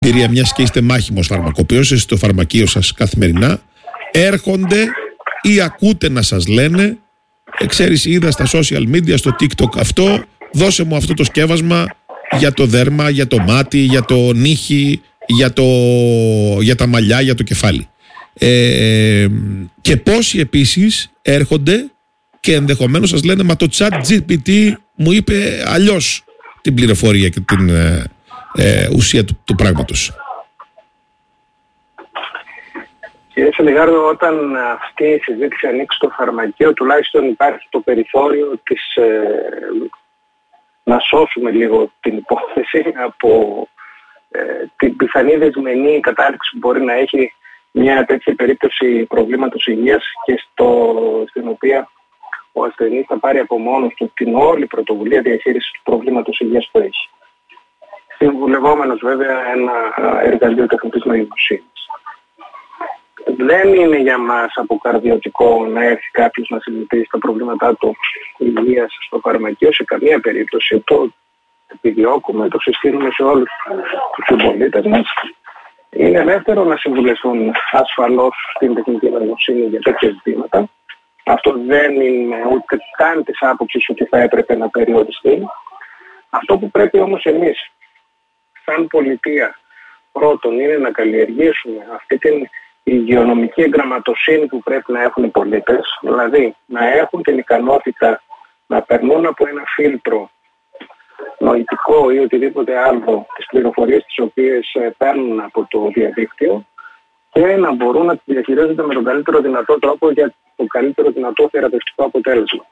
εμπειρία, μιας και είστε μάχημος φαρμακοποιός, είστε στο φαρμακείο σας καθημερινά, έρχονται ή ακούτε να σας λένε, ξέρεις, είδα στα social media, στο TikTok αυτό, δώσε μου αυτό το σκεύασμα για το δέρμα, για το μάτι, για το νύχι, για τα μαλλιά, για το κεφάλι. Και πόσοι επίσης έρχονται και ενδεχομένως σας λένε, μα το ChatGPT μου είπε αλλιώς την πληροφορία και την ουσία του πράγματος. Κύριε Σελιγάρδο, όταν αυτή η συζήτηση ανοίξει στο φαρμακείο, τουλάχιστον υπάρχει το περιθώριο να σώσουμε λίγο την υπόθεση από την πιθανή δεσμενή κατάληξη που μπορεί να έχει μια τέτοια περίπτωση προβλήματος υγείας και στην οποία ο ασθενής θα πάρει από μόνος του την όλη πρωτοβουλία διαχείρισης του προβλήματος υγείας που έχει. Συμβουλευόμενος βέβαια ένα εργαλείο τεχνητής νοημοσύνης. Δεν είναι για μας αποκαρδιωτικό να έρθει κάποιος να συζητήσει τα προβλήματά του υγείας στο φαρμακείο. Σε καμία περίπτωση το επιδιώκουμε, το συστήνουμε σε όλους τους συμπολίτες μας. Είναι ελεύθερο να συμβουλευτούν ασφαλώς στην τεχνητή νοημοσύνη για τέτοια ζητήματα. Αυτό δεν είναι ούτε καν της άποψης ότι θα έπρεπε να περιοριστεί. Αυτό που πρέπει όμως εμείς, σαν πολιτεία, πρώτον είναι να καλλιεργήσουμε αυτή την υγειονομική εγγραμματοσύνη που πρέπει να έχουν οι πολίτες, δηλαδή να έχουν την ικανότητα να περνούν από ένα φίλτρο νοητικό ή οτιδήποτε άλλο τις πληροφορίες τις οποίες παίρνουν από το διαδίκτυο και να μπορούν να τις διαχειρίζονται με τον καλύτερο δυνατό τρόπο για το καλύτερο δυνατό θεραπευτικό αποτέλεσμα.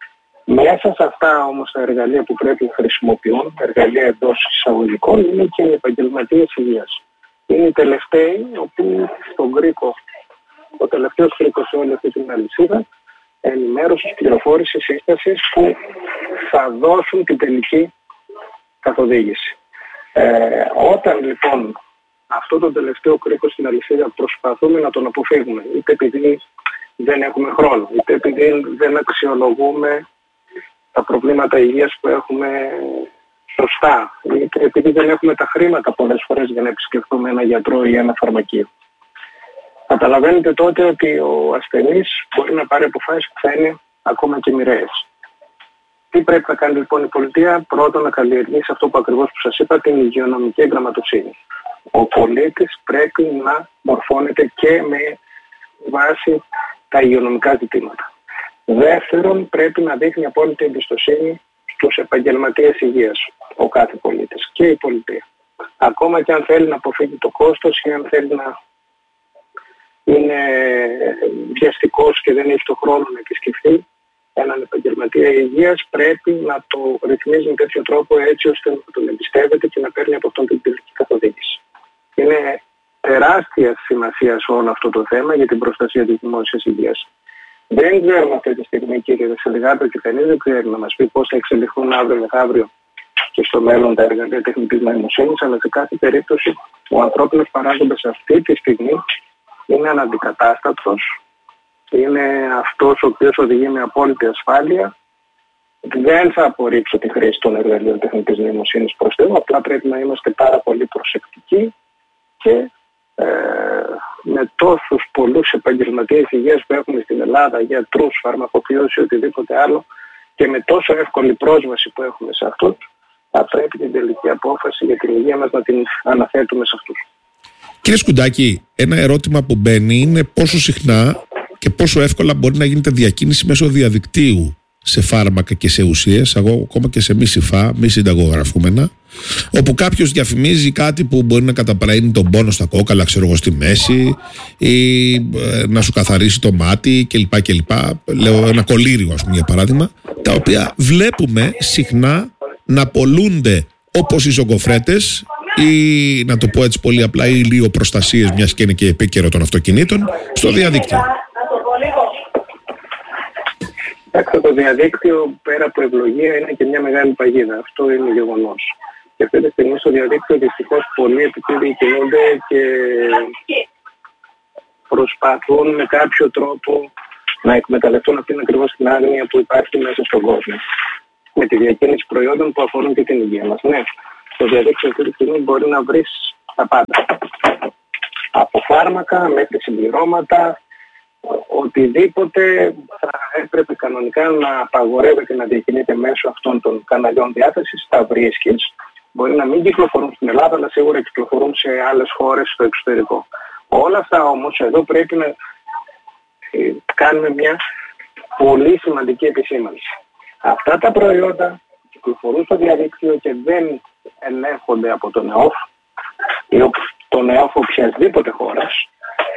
Μέσα σε αυτά όμως τα εργαλεία που πρέπει να χρησιμοποιούν, εργαλεία εντός εισαγωγικών, είναι και οι επαγγελματίες υγείας. Είναι οι τελευταίοι, όπου στον κρίκο, ο τελευταίος κρίκος σε όλη αυτή την αλυσίδα, ενημέρωσης, πληροφόρησης, σύστασης που θα δώσουν την τελική καθοδήγηση. Όταν λοιπόν αυτό το τελευταίο κρίκο στην αλυσίδα προσπαθούμε να τον αποφύγουμε, είτε επειδή δεν έχουμε χρόνο, είτε επειδή δεν αξιολογούμε τα προβλήματα υγείας που έχουμε σωστά, είτε επειδή δεν έχουμε τα χρήματα πολλές φορές για να επισκεφτούμε ένα γιατρό ή ένα φαρμακείο. Καταλαβαίνετε τότε ότι ο ασθενής μπορεί να πάρει αποφάσεις που θα είναι ακόμα και μοιραίες. Τι πρέπει να κάνει λοιπόν η πολιτεία? Πρώτον, να καλλιεργήσει αυτό που ακριβώς που σας είπα, την υγειονομική εγγραμματοσύνη. Ο πολίτης πρέπει να μορφώνεται και με βάση τα υγειονομικά ζητήματα. Δεύτερον, πρέπει να δείχνει απόλυτη εμπιστοσύνη στους επαγγελματίες υγείας, ο κάθε πολίτης και η πολιτεία. Ακόμα και αν θέλει να αποφύγει το κόστος ή αν θέλει να είναι βιαστικός και δεν έχει το χρόνο να επισκεφθεί έναν επαγγελματία υγείας, πρέπει να το ρυθμίζει με τέτοιο τρόπο έτσι ώστε να τον εμπιστεύεται και να παίρνει από αυτόν την τελική καθοδήγηση. Είναι τεράστια σημασία σε όλο αυτό το θέμα για την προστασία της δημόσιας υγείας. Δεν ξέρουμε αυτή τη στιγμή, κύριε Σελιγάρδο, και κανείς δεν ξέρει να μας πει πώς θα εξελιχθούν αύριο μεθαύριο και στο μέλλον τα εργαλεία τεχνητής νοημοσύνης, αλλά σε κάθε περίπτωση ο ανθρώπινος παράγοντας αυτή τη στιγμή είναι αναντικατάστατος, είναι αυτός ο οποίος οδηγεί με απόλυτη ασφάλεια. Δεν θα απορρίψω τη χρήση των εργαλείων τεχνητής νοημοσύνης προς Θεού, απλά πρέπει να είμαστε πάρα πολύ προσεκτικοί και με τόσους πολλούς επαγγελματίες υγείας που έχουμε στην Ελλάδα, γιατρούς, φαρμακοποιούς ή οτιδήποτε άλλο, και με τόσο εύκολη πρόσβαση που έχουμε σε αυτούς, θα πρέπει την τελική απόφαση για την υγεία μας να την αναθέτουμε σε αυτούς. Κύριε Σκουντάκη, ένα ερώτημα που μπαίνει είναι πόσο συχνά και πόσο εύκολα μπορεί να γίνεται διακίνηση μέσω διαδικτύου σε φάρμακα και σε ουσίες, ακόμα και σε μη συφά, μη συνταγογραφούμενα, όπου κάποιος διαφημίζει κάτι που μπορεί να καταπραίνει τον πόνο στα κόκαλα, ξέρω εγώ, στη μέση, ή να σου καθαρίσει το μάτι κλπ. Λέω ένα κολλήριο, ας πούμε, για παράδειγμα, τα οποία βλέπουμε συχνά να πολλούνται όπως οι ζωγκοφρέτες ή, να το πω έτσι πολύ απλά, οι ηλιοπροστασίες, μιας και είναι και επίκαιρο των αυτοκινήτων, στο διαδίκτυο. Το διαδίκτυο, πέρα από ευλογία, είναι και μια μεγάλη παγίδα. Αυτό είναι γεγονός. Και αυτή τη στιγμή στο διαδίκτυο δυστυχώς πολλοί επιτίδοι κινούνται και προσπαθούν με κάποιο τρόπο να εκμεταλλευτούν αυτήν ακριβώς την άγνοια που υπάρχει μέσα στον κόσμο. Με τη διακίνηση προϊόντων που αφορούν και την υγεία μας. Ναι, στο διαδίκτυο αυτή τη στιγμή μπορεί να βρεις τα πάντα. Από φάρμακα μέχρι συμπληρώματα, οτιδήποτε θα έπρεπε κανονικά να απαγορεύεται να διακινείται μέσω αυτών των καναλιών διάθεσης, τα βρίσκεις. Μπορεί να μην κυκλοφορούν στην Ελλάδα, αλλά σίγουρα κυκλοφορούν σε άλλες χώρες στο εξωτερικό. Όλα αυτά όμως εδώ πρέπει να κάνουμε μια πολύ σημαντική επισήμανση. Αυτά τα προϊόντα κυκλοφορούν στο διαδίκτυο και δεν ελέγχονται από τον ΕΟΦ ή τον ΕΟΦ οποιασδήποτε χώρας.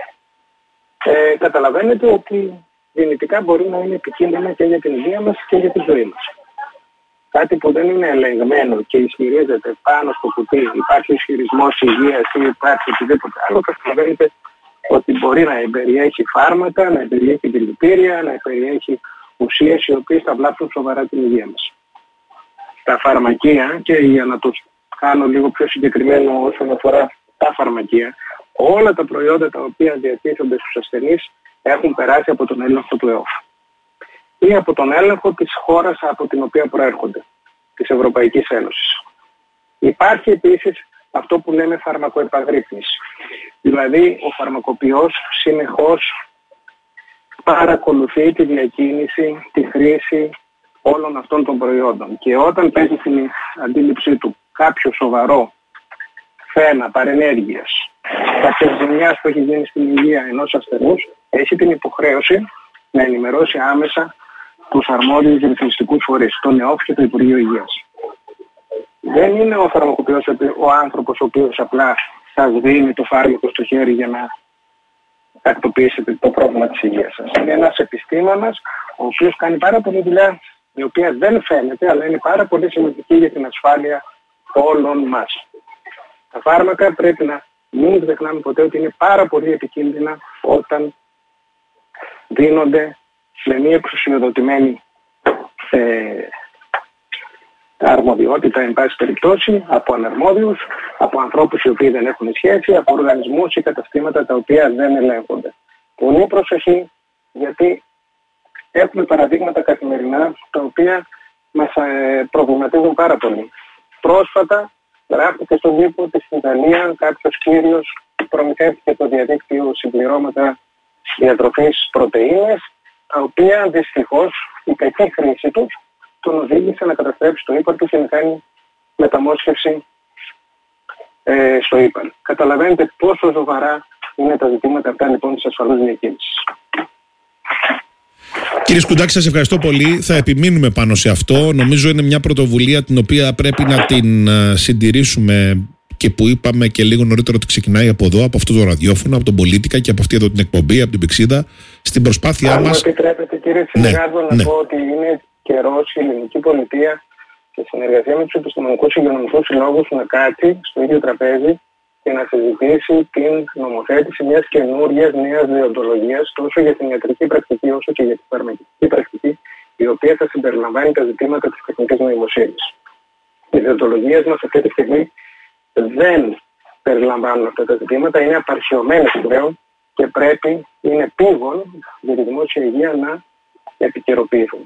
Καταλαβαίνετε ότι δυνητικά μπορεί να είναι επικίνδυνα και για την υγεία μας και για τη ζωή μας. Κάτι που δεν είναι ελεγμένο και ισχυρίζεται πάνω στο κουτί, υπάρχει ισχυρισμός υγείας ή υπάρχει οτιδήποτε άλλο, καταλαβαίνετε ότι μπορεί να περιέχει φάρμακα, να περιέχει δηλητήρια, να περιέχει ουσίες οι οποίες θα βλάψουν σοβαρά την υγεία μας. Τα φαρμακεία, και για να το κάνω λίγο πιο συγκεκριμένο όσον αφορά τα φαρμακεία, όλα τα προϊόντα τα οποία διατίθενται στους ασθενείς έχουν περάσει από τον έλεγχο του ΕΟΦ ή από τον έλεγχο της χώρας από την οποία προέρχονται, της Ευρωπαϊκής Ένωσης. Υπάρχει επίσης αυτό που λέμε φαρμακοεπαγρύπνηση. Δηλαδή ο φαρμακοποιός συνεχώς παρακολουθεί τη διακίνηση, τη χρήση όλων αυτών των προϊόντων. Και όταν παίζει στην αντίληψή του κάποιο σοβαρό θέμα παρενέργειας, κάποια ζημιάς που έχει γίνει στην υγεία ενός ασθενούς, έχει την υποχρέωση να ενημερώσει άμεσα τους αρμόδιους ρυθμιστικούς φορείς, τον ΕΟΦ και το Υπουργείο Υγείας. Δεν είναι ο φαρμακοποιός ο άνθρωπος ο οποίος απλά σας δίνει το φάρμακο στο χέρι για να τακτοποιήσετε το πρόβλημα της υγείας σας. Είναι ένας επιστήμονας ο οποίος κάνει πάρα πολλή δουλειά, η οποία δεν φαίνεται, αλλά είναι πάρα πολύ σημαντική για την ασφάλεια όλων μας. Τα φάρμακα πρέπει να μην ξεχνάμε ποτέ ότι είναι πάρα πολύ επικίνδυνα όταν δίνονται με μία εξουσιοδοτημένη αρμοδιότητα, εν πάση περιπτώσει, από αναρμόδιους, από ανθρώπους οι οποίοι δεν έχουν σχέση, από οργανισμούς ή καταστήματα τα οποία δεν ελέγχονται. Πολύ προσοχή, γιατί έχουμε παραδείγματα καθημερινά τα οποία μας προβληματίζουν πάρα πολύ. Πρόσφατα γράφτηκε στον τύπο ότι στην Ιταλία κάποιος κύριος προμηθεύτηκε το διαδίκτυο συμπληρώματα διατροφής πρωτεΐνες, τα οποία δυστυχώς η κακή χρήση τους τον οδήγησε να καταστρέψει το ύπαρ του και να κάνει μεταμόσχευση στο ύπαρ. Καταλαβαίνετε πόσο σοβαρά είναι τα ζητήματα αυτά λοιπόν της ασφαλούς διακίνησης. Κύριε Σκουντάκη, σας ευχαριστώ πολύ. Θα επιμείνουμε πάνω σε αυτό. Νομίζω είναι μια πρωτοβουλία την οποία πρέπει να την συντηρήσουμε και που είπαμε και λίγο νωρίτερα ότι ξεκινάει από εδώ, από αυτό το ραδιόφωνο, από τον Πολίτικα και από αυτή εδώ την εκπομπή, από την Πηξίδα, στην προσπάθειά μας. Αν επιτρέπετε, κύριε Συνεργάτο, να πω ότι είναι καιρός η ελληνική πολιτεία σε συνεργασία με τους επιστημονικούς και υγειονομικούς συλλόγους να κάτσει στο ίδιο τραπέζι και να συζητήσει την νομοθέτηση μιας καινούριας νέας δεοντολογίας τόσο για την ιατρική πρακτική όσο και για την φαρμακευτική πρακτική, η οποία θα συμπεριλαμβάνει τα ζητήματα της τεχνικής νοημοσύνης. Οι δεοντολογίες μας αυτή τη στιγμή δεν περιλαμβάνουν αυτά τα ζητήματα, είναι απαρχαιωμένες πλέον και πρέπει, είναι επίγον για τη δημόσια υγεία να επικαιροποιηθούν.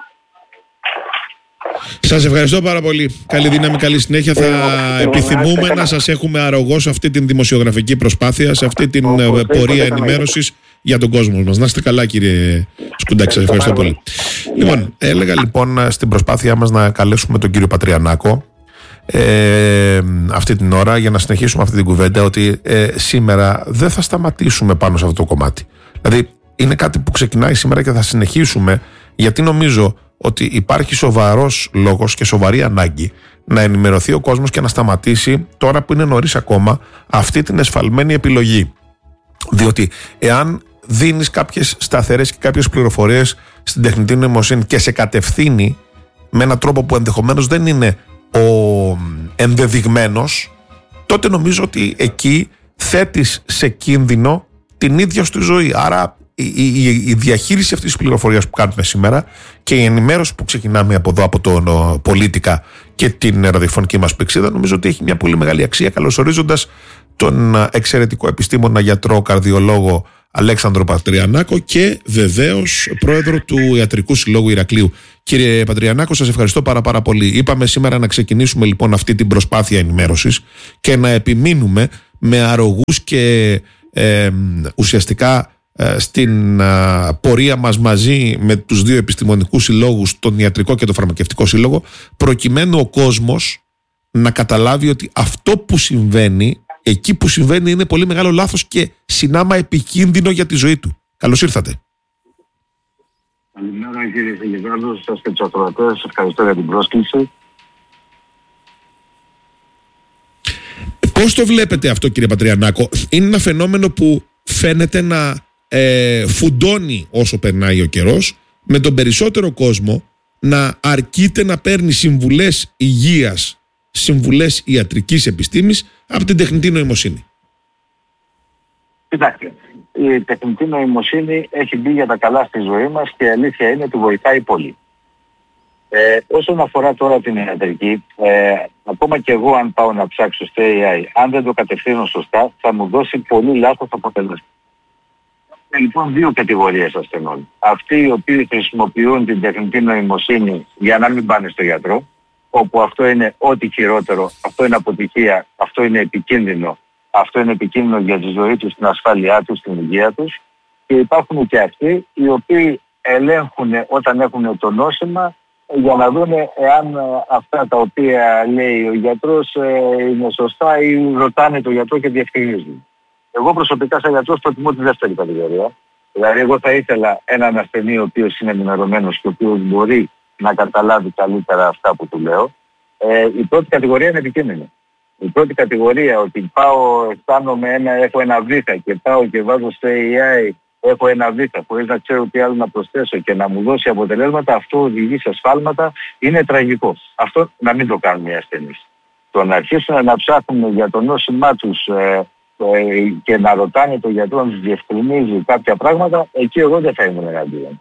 Σας ευχαριστώ πάρα πολύ. Καλή δύναμη, καλή συνέχεια. Θα επιθυμούμε να σας έχουμε αρρωγό σε αυτή την δημοσιογραφική προσπάθεια, σε αυτή την πορεία ενημέρωσης για τον κόσμο μας. Να είστε καλά, κύριε Σκουντάκη, σας ευχαριστώ πολύ. Λοιπόν, έλεγα λοιπόν στην προσπάθειά μας να καλέσουμε τον κύριο Πατριανάκο αυτή την ώρα για να συνεχίσουμε αυτή την κουβέντα, ότι σήμερα δεν θα σταματήσουμε πάνω σε αυτό το κομμάτι. Δηλαδή είναι κάτι που ξεκινάει σήμερα και θα συνεχίσουμε, γιατί νομίζω ότι υπάρχει σοβαρός λόγος και σοβαρή ανάγκη να ενημερωθεί ο κόσμος και να σταματήσει, τώρα που είναι νωρίς ακόμα, αυτή την εσφαλμένη επιλογή. Διότι εάν δίνεις κάποιες σταθερές και κάποιες πληροφορίες στην τεχνητή νοημοσύνη και σε κατευθύνει με έναν τρόπο που ενδεχομένως δεν είναι ο ενδεδειγμένος, τότε νομίζω ότι εκεί θέτεις σε κίνδυνο την ίδια σου τη ζωή. Άρα η διαχείριση αυτής της πληροφορίας που κάνουμε σήμερα και η ενημέρωση που ξεκινάμε από εδώ, από τον Πολίτικα και την ραδιοφωνική μας Πηξίδα, νομίζω ότι έχει μια πολύ μεγάλη αξία, καλωσορίζοντας τον εξαιρετικό επιστήμονα, γιατρό, καρδιολόγο Αλέξανδρο Πατριανάκο και βεβαίως πρόεδρο του Ιατρικού Συλλόγου Ηρακλείου. Κύριε Πατριανάκο, σας ευχαριστώ πάρα πολύ. Είπαμε σήμερα να ξεκινήσουμε λοιπόν αυτή την προσπάθεια ενημέρωσης και να επιμείνουμε με αρρωγούς και ουσιαστικά στην πορεία μας μαζί με τους δύο επιστημονικούς συλλόγους, τον Ιατρικό και τον Φαρμακευτικό Σύλλογο, προκειμένου ο κόσμος να καταλάβει ότι αυτό που συμβαίνει, εκεί που συμβαίνει, είναι πολύ μεγάλο λάθος και συνάμα επικίνδυνο για τη ζωή του. Καλώς ήρθατε. Καλημέρα κύριε Φιλιβάρδο, σας και τους ακροατές. Σας ευχαριστώ για την πρόσκληση. Πώς το βλέπετε αυτό, κύριε Πατριανάκο? Είναι ένα φαινόμενο που φαίνεται να φουντώνει όσο περνάει ο καιρός, με τον περισσότερο κόσμο να αρκείται να παίρνει συμβουλές υγείας, συμβουλές ιατρικής επιστήμης από την τεχνητή νοημοσύνη. Κοιτάξτε, η τεχνητή νοημοσύνη έχει μπει για τα καλά στη ζωή μας και η αλήθεια είναι ότι βοηθάει πολύ. Όσον αφορά τώρα την ιατρική, ακόμα και εγώ αν πάω να ψάξω στο AI, αν δεν το κατευθύνω σωστά, θα μου δώσει πολύ λάθος αποτέλεσμα. Λοιπόν, δύο κατηγορίες ασθενών. Αυτοί οι οποίοι χρησιμοποιούν την τεχνητή νοημοσύνη για να μην πάνε στο γιατρό, όπου αυτό είναι ό,τι χειρότερο, αυτό είναι αποτυχία, αυτό είναι επικίνδυνο, αυτό είναι επικίνδυνο για τη ζωή τους, την ασφάλειά τους, την υγεία τους. Και υπάρχουν και αυτοί οι οποίοι ελέγχουν όταν έχουν το νόσημα για να δουν εάν αυτά τα οποία λέει ο γιατρός είναι σωστά ή ρωτάνε τον γιατρό και διευκρινίζουν. Εγώ προσωπικά σαν γιατρός προτιμώ τη δεύτερη κατηγορία. Δηλαδή εγώ θα ήθελα έναν ασθενή ο οποίος είναι ενημερωμένος και ο οποίος μπορεί να καταλάβει καλύτερα αυτά που του λέω. Η πρώτη κατηγορία είναι επικίνδυνη. Η πρώτη κατηγορία ότι έχω ένα βήχα και πάω και βάζω στο AI έχω ένα βήχα χωρίς να ξέρω τι άλλο να προσθέσω και να μου δώσει αποτελέσματα, αυτό οδηγεί σε σφάλματα, είναι τραγικό. Αυτό να μην το κάνουν οι ασθενείς. Το να αρχίσουν να ψάχνουν για το νόσημά τους και να ρωτάνε τον γιατρό να τους διευκρινίζει κάποια πράγματα, εκεί εγώ δεν θα ήμουν εναντίον.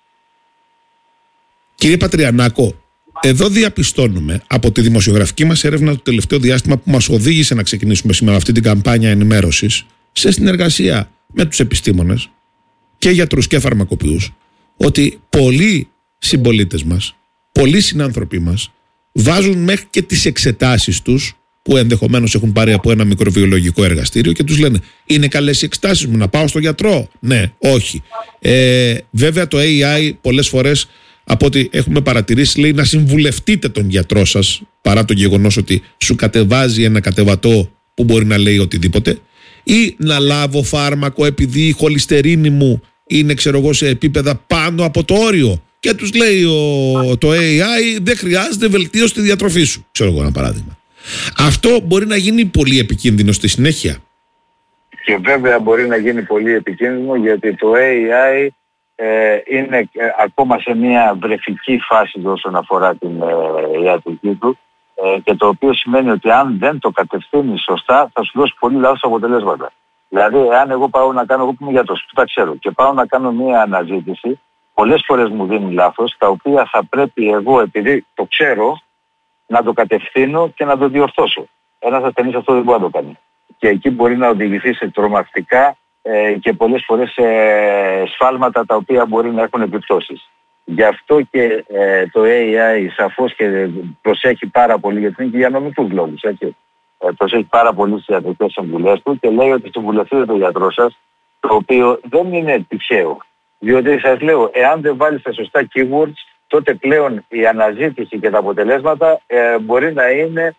Κύριε Πατριανάκο, εδώ διαπιστώνουμε από τη δημοσιογραφική μας έρευνα το τελευταίο διάστημα που μας οδήγησε να ξεκινήσουμε σήμερα αυτή την καμπάνια ενημέρωσης, σε συνεργασία με τους επιστήμονες και γιατρούς και φαρμακοποιούς, ότι πολλοί συμπολίτες μας, πολλοί συνάνθρωποι μας βάζουν μέχρι και τις εξετάσεις τους που ενδεχομένως έχουν πάρει από ένα μικροβιολογικό εργαστήριο και τους λένε είναι καλές οι εξετάσεις μου, να πάω στο γιατρό? Ναι, όχι. Βέβαια το AI πολλές φορές, από ό,τι έχουμε παρατηρήσει, λέει να συμβουλευτείτε τον γιατρό σας, παρά το γεγονός ότι σου κατεβάζει ένα κατεβατό που μπορεί να λέει οτιδήποτε, ή να λάβω φάρμακο επειδή η χολυστερίνη μου είναι, ξέρω εγώ, σε επίπεδα πάνω από το όριο και τους λέει το AI δεν χρειάζεται βελτίωση στη διατροφή σου, ξέρω εγώ ένα παράδειγμα. Αυτό μπορεί να γίνει πολύ επικίνδυνο στη συνέχεια. Και βέβαια μπορεί να γίνει πολύ επικίνδυνο, γιατί το AI είναι ακόμα σε μια βρεφική φάση όσον αφορά την ιατρική του, και το οποίο σημαίνει ότι αν δεν το κατευθύνει σωστά θα σου δώσει πολύ λάθος αποτελέσματα. Δηλαδή, αν εγώ πάω να κάνω, εγώ που είμαι γιατρός, που τα ξέρω, και πάω να κάνω μια αναζήτηση, πολλές φορές μου δίνει λάθος, τα οποία θα πρέπει εγώ, επειδή το ξέρω, να το κατευθύνω και να το διορθώσω. Ένας ασθενής αυτό δεν μπορεί να το κάνει. Και εκεί μπορεί να οδηγηθεί σε τρομακτικά και πολλές φορές σε σφάλματα τα οποία μπορεί να έχουν επιπτώσεις. Γι' αυτό και το AI σαφώς και προσέχει πάρα πολύ, γιατί είναι και για νομικούς λόγους, έτσι. Προσέχει πάρα πολύ στις ιατρικές συμβουλές του και λέει ότι συμβουλευτείτε τον γιατρό σας, το οποίο δεν είναι τυχαίο. Διότι σας λέω, εάν δεν βάλεις τα σωστά keywords, τότε πλέον η αναζήτηση και τα αποτελέσματα μπορεί να είναι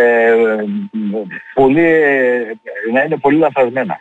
πολύ λανθασμένα.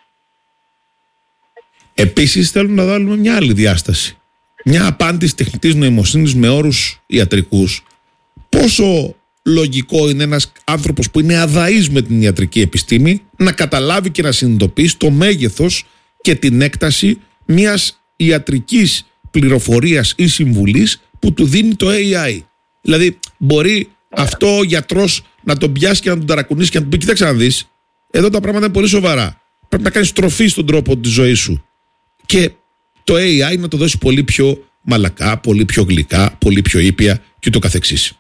Επίσης θέλουν να βάλουμε μια άλλη διάσταση. Μια απάντηση τεχνητής νοημοσύνης με όρους ιατρικούς. Πόσο λογικό είναι ένας άνθρωπος που είναι αδαής με την ιατρική επιστήμη να καταλάβει και να συνειδητοποιήσει το μέγεθος και την έκταση μιας ιατρικής πληροφορίας ή συμβουλής που του δίνει το AI. Δηλαδή μπορεί αυτό ο γιατρός να τον πιάσει και να τον ταρακουνήσει και να του πει κοίταξε να δεις, εδώ τα πράγματα είναι πολύ σοβαρά. Πρέπει να κάνεις τροφή στον τρόπο της ζωής σου. Και το AI να το δώσει πολύ πιο μαλακά, πολύ πιο γλυκά, πολύ πιο ήπια και ούτω καθεξής.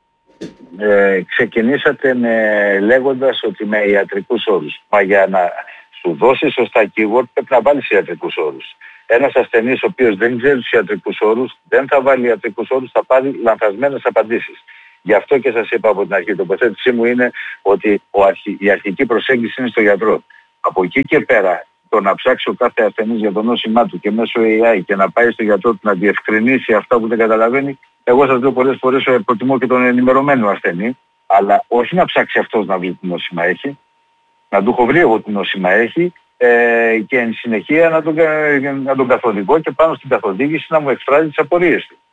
Ξεκινήσατε λέγοντας ότι με ιατρικούς όρους. Μα για να σου δώσει σωστά keyword πρέπει να βάλεις ιατρικούς όρους. Ένας ασθενής ο οποίος δεν ξέρει τους ιατρικούς όρους, δεν θα βάλει ιατρικούς όρους, θα πάρει λανθασμένες απαντήσεις. Γι' αυτό και σας είπα από την αρχή, η τοποθέτησή μου είναι ότι η αρχική προσέγγιση είναι στο γιατρό. Από εκεί και πέρα, το να ψάξει ο κάθε ασθενής για το νόσημά του και μέσω AI και να πάει στο γιατρό του να διευκρινίσει αυτά που δεν καταλαβαίνει, εγώ σας λέω πολλές φορές προτιμώ και τον ενημερωμένο ασθενή, αλλά όχι να ψάξει αυτός να βρει τι νόσημα έχει, να του έχω βρει εγώ τι νόσημα έχει και εν συνεχεία να τον καθοδηγώ και πάνω στην καθοδήγηση να μου εκφράζει τις απορίες του.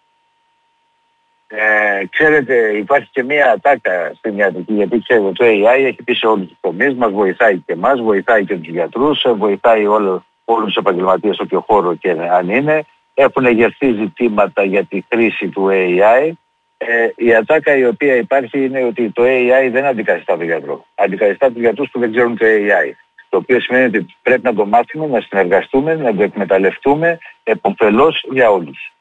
Ξέρετε, υπάρχει και μία ατάκα στην ιατρική, γιατί ξέρετε το AI έχει πει σε όλους τους τομείς, μας βοηθάει και εμάς, βοηθάει και τους γιατρούς, βοηθάει όλους τους επαγγελματίες όποιο χώρο και αν είναι. Έχουν εγερθεί ζητήματα για τη χρήση του AI. Η ατάκα η οποία υπάρχει είναι ότι το AI δεν αντικαθιστά τον γιατρό. Αντικαθιστά τους γιατρούς που δεν ξέρουν το AI. Το οποίο σημαίνει ότι πρέπει να το μάθουμε, να συνεργαστούμε, να το εκμεταλλευτούμε επωφελώς για όλους.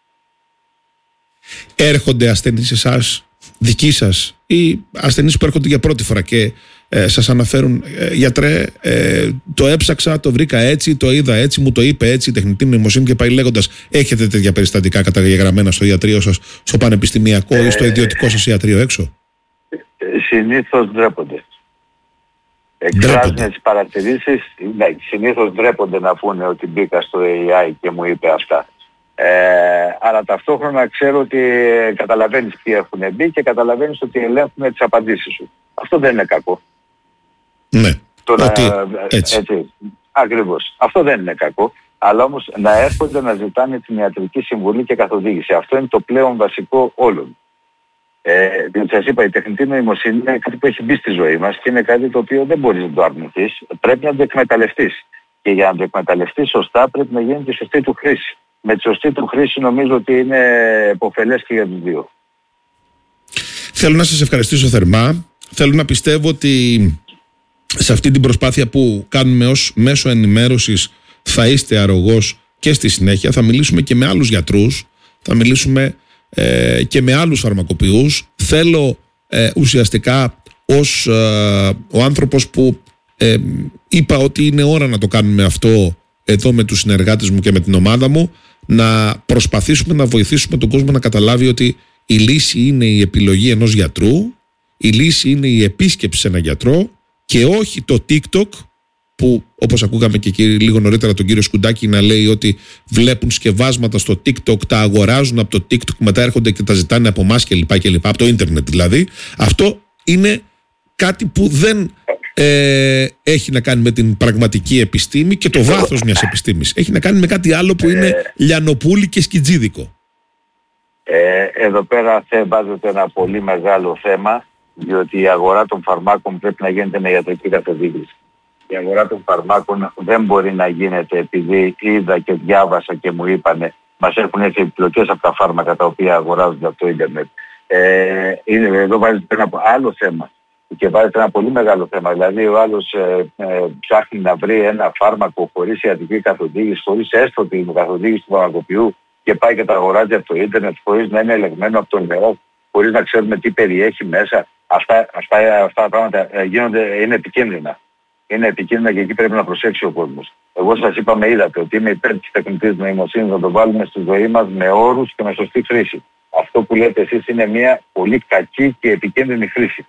Έρχονται ασθενείς εσάς, δικοί σας, ή ασθενείς που έρχονται για πρώτη φορά και σας αναφέρουν γιατρέ, το έψαξα, το βρήκα έτσι, το είδα έτσι, μου το είπε έτσι η τεχνητή νοημοσύνη και πάει λέγοντας, έχετε τέτοια περιστατικά καταγεγραμμένα στο ιατρείο σας, στο πανεπιστημιακό ή στο ιδιωτικό σας ιατρείο έξω? Συνήθως ντρέπονται. Εκφράζουν τις παρατηρήσεις, ναι, συνήθως ντρέπονται να πούνε ότι μπήκα στο AI και μου είπε αυτά. Αλλά ταυτόχρονα ξέρω ότι καταλαβαίνεις τι έχουν μπει και καταλαβαίνεις ότι ελέγχουν τις απαντήσεις σου. Αυτό δεν είναι κακό. Ναι, έτσι. Ακριβώς. Αυτό δεν είναι κακό. Αλλά όμως να έρχονται να ζητάνε την ιατρική συμβουλή και καθοδήγηση. Αυτό είναι το πλέον βασικό όλων. Διότι σας είπα, η τεχνητή νοημοσύνη είναι κάτι που έχει μπει στη ζωή μας και είναι κάτι το οποίο δεν μπορείς να το αρνηθείς. Πρέπει να το εκμεταλλευτείς. Και για να το εκμεταλλευτείς σωστά πρέπει να γίνει και σωστή του χρήση. Με τη σωστή του χρήση νομίζω ότι είναι επωφελές και για τους δύο. Θέλω να σας ευχαριστήσω θερμά. Θέλω να πιστεύω ότι σε αυτή την προσπάθεια που κάνουμε ως μέσο ενημέρωσης θα είστε αρρωγός και στη συνέχεια. Θα μιλήσουμε και με άλλους γιατρούς, θα μιλήσουμε και με άλλους φαρμακοποιούς. Θέλω ουσιαστικά ως ο άνθρωπος που είπα ότι είναι ώρα να το κάνουμε αυτό εδώ με τους συνεργάτες μου και με την ομάδα μου, να προσπαθήσουμε να βοηθήσουμε τον κόσμο να καταλάβει ότι η λύση είναι η επιλογή ενός γιατρού, η λύση είναι η επίσκεψη σε έναν γιατρό και όχι το TikTok που, όπως ακούγαμε και λίγο νωρίτερα τον κύριο Σκουντάκη να λέει ότι βλέπουν σκευάσματα στο TikTok, τα αγοράζουν από το TikTok, μετά έρχονται και τα ζητάνε από εμάς κλπ. Από το ίντερνετ δηλαδή. Αυτό είναι κάτι που δεν έχει να κάνει με την πραγματική επιστήμη και το βάθος μιας επιστήμης. Έχει να κάνει με κάτι άλλο που είναι λιανοπούλι και σκιτζίδικο. Εδώ πέρα βάζετε ένα πολύ μεγάλο θέμα, διότι η αγορά των φαρμάκων πρέπει να γίνεται με ιατρική καθοδήγηση. Η αγορά των φαρμάκων δεν μπορεί να γίνεται επειδή είδα και διάβασα και μου είπανε, μας έχουν έρθει επιλογές από τα φάρμακα τα οποία αγοράζονται από το ίντερνετ. Εδώ βάζετε ένα άλλο θέμα. Και βάζετε ένα πολύ μεγάλο θέμα. Δηλαδή, ο άλλος ψάχνει να βρει ένα φάρμακο χωρίς ιατρική καθοδήγηση, χωρίς έστω την καθοδήγηση του φαρμακοποιού και πάει και τα αγοράζει από το ίντερνετ, χωρίς να είναι ελεγμένο από τον ΕΟΚ, χωρίς να ξέρουμε τι περιέχει μέσα. Αυτά τα πράγματα είναι επικίνδυνα. Είναι επικίνδυνα και εκεί πρέπει να προσέξει ο κόσμος. Εγώ σας είπα, με είδατε ότι είμαι υπέρ της τεχνητής νοημοσύνης να το βάλουμε στη ζωή μας με όρους και με σωστή χρήση. Αυτό που λέτε εσείς είναι μια πολύ κακή και επικίνδυνη χρήση.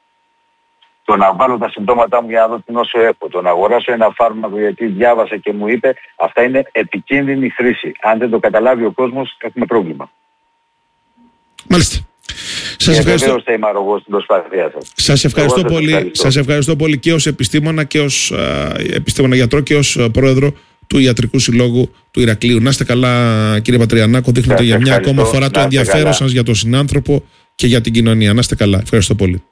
Το να βάλω τα συμπτώματά μου για να δω τι νόσο έχω, το να αγοράσω ένα φάρμακο γιατί διάβασα και μου είπε, αυτά είναι επικίνδυνη χρήση. Αν δεν το καταλάβει ο κόσμος, έχουμε πρόβλημα. Μάλιστα. Σας ευχαριστώ. Θα είμαι αρρωγός στην προσπάθειά σας. Σας ευχαριστώ πολύ και ως επιστήμονα και ως επιστήμονα γιατρό και ως πρόεδρο του Ιατρικού Συλλόγου του Ηρακλείου. Να είστε καλά, κύριε Πατριανάκο. Δείχνετε για μια ακόμα φορά το ενδιαφέρον σας για τον συνάνθρωπο και για την κοινωνία. Να είστε καλά. Ευχαριστώ πολύ.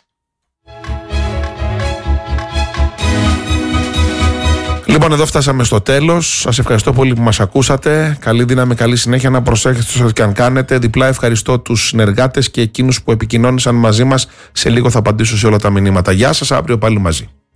Λοιπόν, εδώ φτάσαμε στο τέλος. Σας ευχαριστώ πολύ που μας ακούσατε. Καλή δύναμη, καλή συνέχεια. Να προσέχετε στο ό,τι και αν κάνετε. Διπλά ευχαριστώ τους συνεργάτες και εκείνους που επικοινώνησαν μαζί μας. Σε λίγο θα απαντήσω σε όλα τα μηνύματα. Γεια σας, αύριο πάλι μαζί.